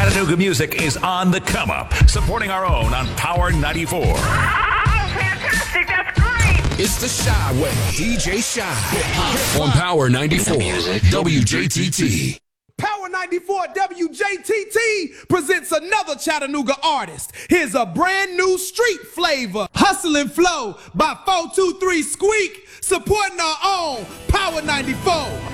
Chattanooga music is on the come up, supporting our own on Power 94. Oh, fantastic. That's great. It's the Shy Way. DJ Shy. On Power 94. WJTT. Power 94 WJTT presents another Chattanooga artist. Here's a brand new street flavor. Hustle and Flow by 423 Squeak, supporting our own Power 94.